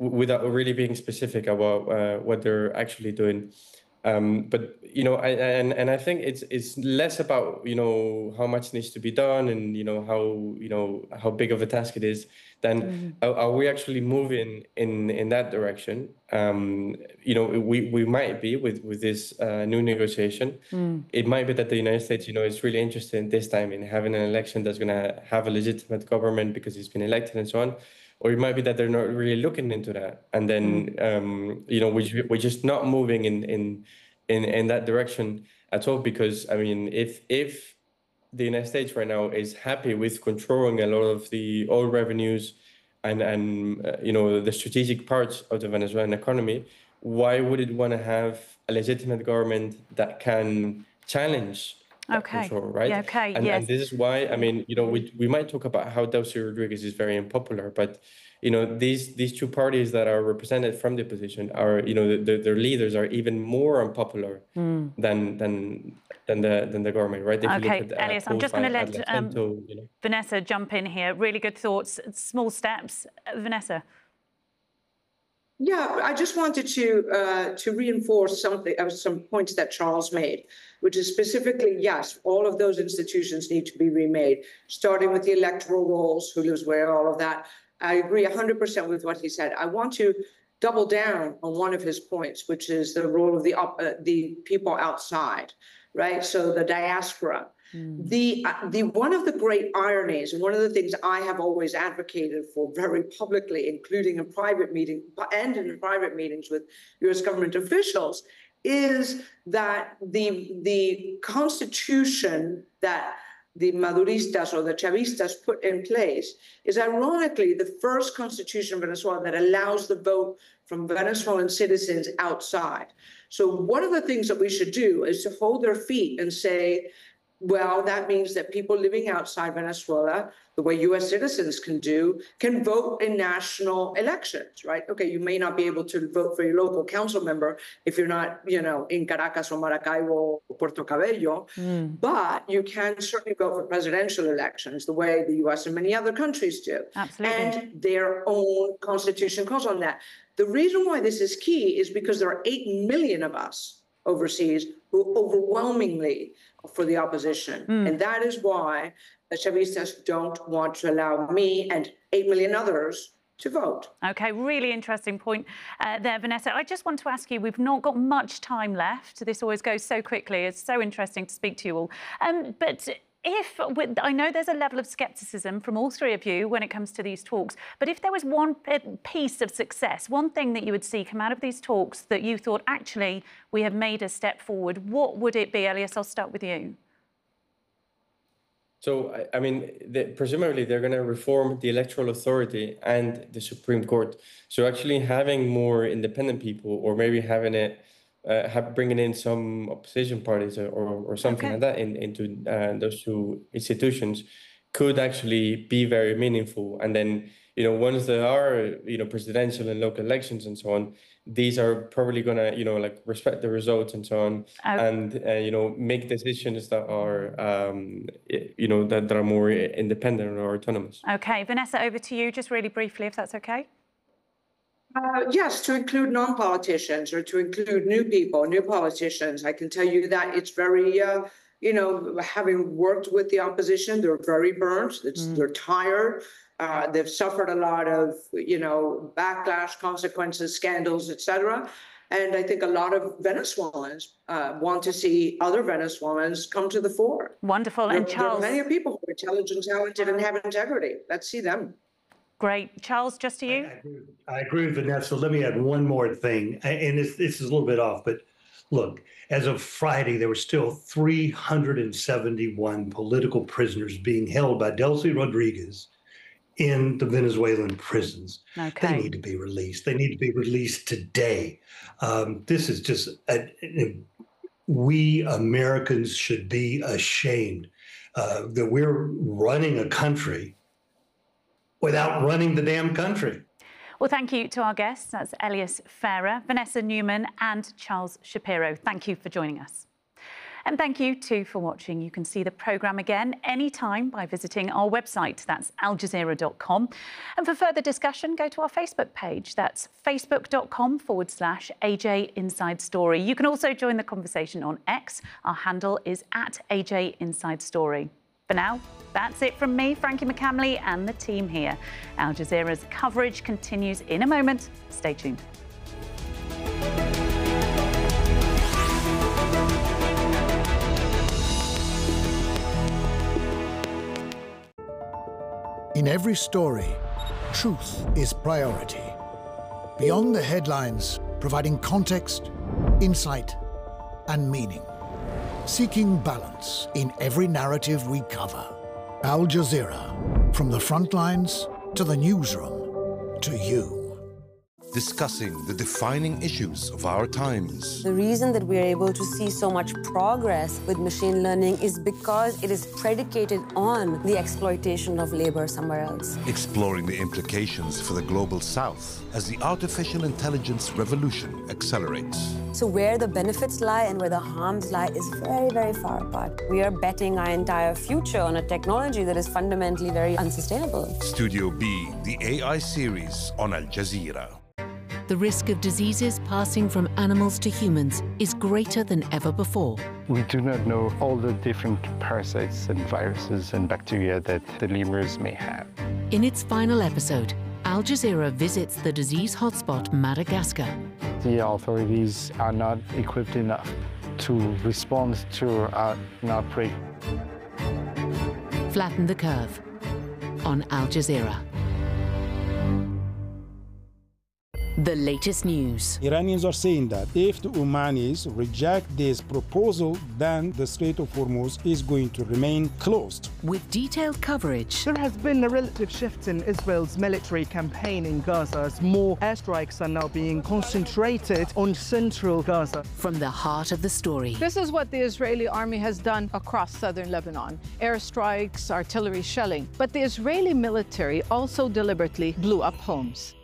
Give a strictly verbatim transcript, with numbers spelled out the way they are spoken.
without really being specific about uh, what they're actually doing. Um, but you know, I, and and I think it's it's less about you know how much needs to be done and you know how you know how big of a task it is than Mm. are, are we actually moving in in that direction? Um, you know, we we might be with with this uh, new negotiation. Mm. It might be that the United States, you know, is really interested this time in having an election that's going to have a legitimate government because it's been elected and so on. Or it might be that they're not really looking into that, and then Mm. um, you know we, we're just not moving in, in in in that direction at all. Because I mean, if if the United States right now is happy with controlling a lot of the oil revenues and and uh, you know the strategic parts of the Venezuelan economy, why would it want to have a legitimate government that can challenge that Okay. control, right? Yeah, okay, And yes. and this is why I mean, you know, we we might talk about how Delcy Rodriguez is very unpopular, but you know, these these two parties that are represented from the opposition are, you know, the, the, their leaders are even more unpopular Mm. than than than the than the government, right? If you look Okay, at uh, Elias, I'm polls just by going to let Atlacento, um, you know. Vanessa jump in here. Really good thoughts, small steps. Uh, Vanessa. Yeah, I just wanted to uh, to reinforce something, uh, some points that Charles made, which is specifically, yes, all of those institutions need to be remade, starting with the electoral rolls, who lives where, all of that. I agree one hundred percent with what he said. I want to double down on one of his points, which is the role of the uh, the people outside, right? So the diaspora. Mm. The, uh, the one of the great ironies, and one of the things I have always advocated for very publicly, including in private meetings and in private meetings with U S government officials, is that the, the constitution that the Maduristas or the Chavistas put in place is ironically the first constitution of Venezuela that allows the vote from Venezuelan citizens outside. So one of the things that we should do is to hold their feet and say, well, that means that people living outside Venezuela, the way U S citizens can do, can vote in national elections, right? Okay, you may not be able to vote for your local council member if you're not, you know, in Caracas or Maracaibo or Puerto Cabello, mm. but you can certainly vote for presidential elections the way the U S and many other countries do. Absolutely. And their own constitution calls on that. The reason why this is key is because there are eight million of us overseas who overwhelmingly for the opposition. Mm. And that is why the Chavistas don't want to allow me and eight million others to vote. Okay, really interesting point uh, there, Vanessa. I just want to ask you, we've not got much time left. This always goes so quickly. It's so interesting to speak to you all. Um, but if, I know there's a level of scepticism from all three of you when it comes to these talks, but if there was one piece of success, one thing that you would see come out of these talks that you thought, actually, we have made a step forward, what would it be? Elias, I'll start with you. So, I, I mean, the, presumably they're going to reform the electoral authority and the Supreme Court. So actually having more independent people, or maybe having it Uh, have, bringing in some opposition parties or, or something okay. like that in, into uh, those two institutions could actually be very meaningful. And then, you know, once there are, you know, presidential and local elections and so on, these are probably going to, you know, like respect the results and so on, okay. and, uh, you know, make decisions that are, um, you know, that, that are more independent or autonomous. Okay, Vanessa, over to you, just really briefly, if that's okay. Uh, yes, to include non-politicians or to include new people, new politicians. I can tell you that it's very, uh, you know, having worked with the opposition, they're very burnt. It's, mm. They're tired. Uh, they've suffered a lot of, you know, backlash, consequences, scandals, et cetera. And I think a lot of Venezuelans uh, want to see other Venezuelans come to the fore. Wonderful. There, and Charles, there are many people who are intelligent, talented, and have integrity. Let's see them. Great. Charles, just to you. I, I, agree, I agree with Vanessa. Let me add one more thing. And this, this is a little bit off, but look, as of Friday, there were still three hundred seventy-one political prisoners being held by Delcy Rodriguez in the Venezuelan prisons. Okay. They need to be released. They need to be released today. Um, this is just, a, a, we Americans should be ashamed uh, that we're running a country without running the damn country. Well, thank you to our guests. That's Elias Ferrer, Vanessa Newman and Charles Shapiro. Thank you for joining us. And thank you too for watching. You can see the programme again anytime by visiting our website. That's al jazeera dot com. And for further discussion, go to our Facebook page. That's facebook.com forward slash AJ Inside Story. You can also join the conversation on X. Our handle is at A J Inside Story. For now, that's it from me, Frankie McCamley, and the team here. Al Jazeera's coverage continues in a moment. Stay tuned. In every story, truth is priority. Beyond the headlines, providing context, insight, and meaning. Seeking balance in every narrative we cover. Al Jazeera, from the front lines to the newsroom, to you. Discussing the defining issues of our times. The reason that we're able to see so much progress with machine learning is because it is predicated on the exploitation of labor somewhere else. Exploring the implications for the global south as the artificial intelligence revolution accelerates. So where the benefits lie and where the harms lie is very, very far apart. We are betting our entire future on a technology that is fundamentally very unsustainable. Studio B, the A I series on Al Jazeera. The risk of diseases passing from animals to humans is greater than ever before. We do not know all the different parasites and viruses and bacteria that the lemurs may have. In its final episode, Al Jazeera visits the disease hotspot Madagascar. The authorities are not equipped enough to respond to uh, an outbreak. Flatten the Curve on Al Jazeera. The latest news. Iranians are saying that if the Omanis reject this proposal, then the Strait of Hormuz is going to remain closed. With detailed coverage. There has been a relative shift in Israel's military campaign in Gaza as more airstrikes are now being concentrated on central Gaza. From the heart of the story. This is what the Israeli army has done across southern Lebanon. Airstrikes, artillery shelling. But the Israeli military also deliberately blew up homes.